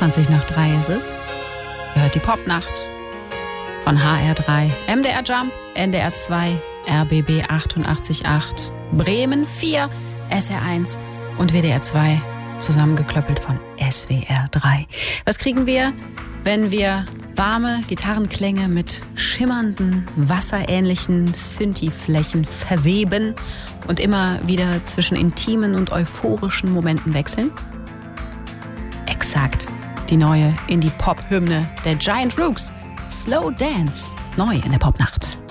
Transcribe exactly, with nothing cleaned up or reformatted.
zwanzig nach drei ist es. Ihr hört die Popnacht von H R drei, M D R Jump, N D R zwei, R B B achtundachtzig Komma acht, Bremen vier, S R eins und W D R zwei, zusammengeklöppelt von S W R drei. Was kriegen wir, wenn wir warme Gitarrenklänge mit schimmernden, wasserähnlichen Synthi-Flächen verweben und immer wieder zwischen intimen und euphorischen Momenten wechseln? Exakt. Die neue Indie-Pop-Hymne der Giant Rooks, Slow Dance, neu in der Popnacht.